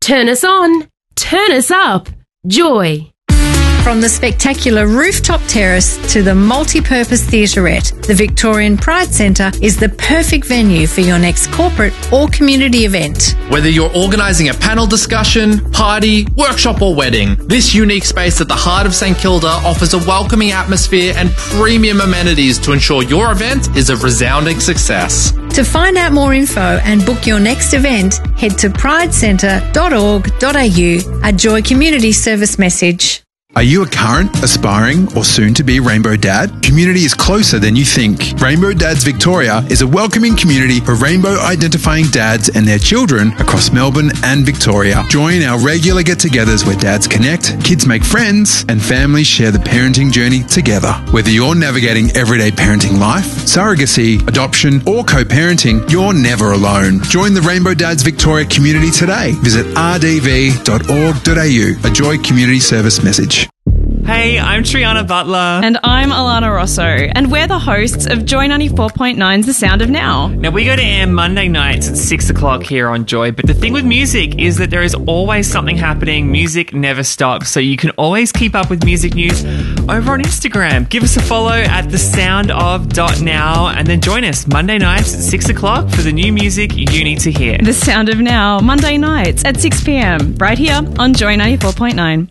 Turn us on. Turn us up. Joy. From the spectacular rooftop terrace to the multi-purpose theatrette, the Victorian Pride Centre is the perfect venue for your next corporate or community event. Whether you're organising a panel discussion, party, workshop or wedding, this unique space at the heart of St Kilda offers a welcoming atmosphere and premium amenities to ensure your event is a resounding success. To find out more info and book your next event, head to pridecentre.org.au, a Joy Community Service message. Are you a current, aspiring or soon-to-be Rainbow Dad? Community is closer than you think. Rainbow Dads Victoria is a welcoming community for rainbow-identifying dads and their children across Melbourne and Victoria. Join our regular get-togethers where dads connect, kids make friends, and families share the parenting journey together. Whether you're navigating everyday parenting life, surrogacy, adoption, or co-parenting, you're never alone. Join the Rainbow Dads Victoria community today. Visit rdv.org.au, a Joy Community Service message. Hey, I'm Triana Butler. And I'm Alana Rosso. And we're the hosts of Joy 94.9's The Sound of Now. Now, we go to air Monday nights at 6 o'clock here on Joy, but the thing with music is that there is always something happening. Music never stops, so you can always keep up with music news over on Instagram. Give us a follow at thesoundof.now and then join us Monday nights at 6 o'clock for the new music you need to hear. The Sound of Now, Monday nights at 6 p.m, right here on Joy 94.9.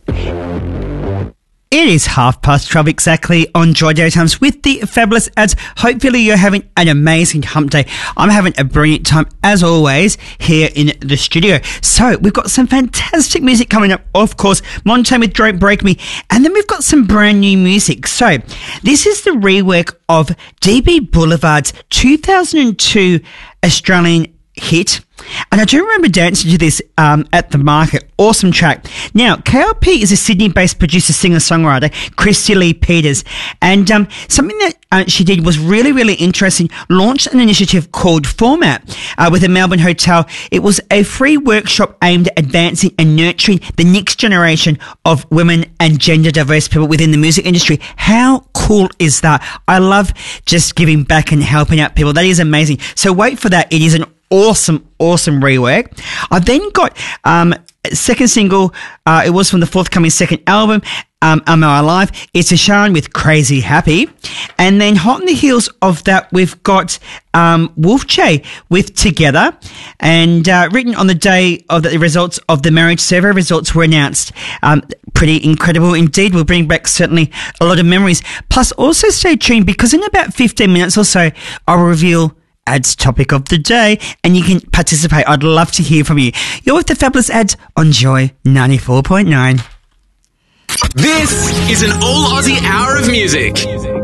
It is 12:30 exactly on Joy Daytimes with the fabulous ads. Hopefully you're having an amazing hump day. I'm having a brilliant time as always here in the studio. So we've got some fantastic music coming up, of course. Montaigne with Don't Break Me. And then we've got some brand new music. So this is the rework of DB Boulevard's 2002 Australian hit. And I do remember dancing to this at the market. Awesome track. Now, KLP is a Sydney-based producer, singer-songwriter, Christy Lee Peters. And something that she did was really, really interesting. Launched an initiative called Format with a Melbourne hotel. It was a free workshop aimed at advancing and nurturing the next generation of women and gender diverse people within the music industry. How cool is that? I love just giving back and helping out people. That is amazing. So wait for that. It is an awesome rework. I've then got second single. It was from the forthcoming second album, Am I Alive? It's a Sharon with Crazy Happy. And then hot on the heels of that, we've got Wolf Che with Together. And written on the day of the results of the marriage survey results were announced. Pretty incredible indeed. We'll bring back certainly a lot of memories. Plus also stay tuned because in about 15 minutes or so, I'll reveal ads topic of the day and you can participate. I'd love to hear from you. You're with the fabulous ads on Joy 94.9. This is an all Aussie hour of music.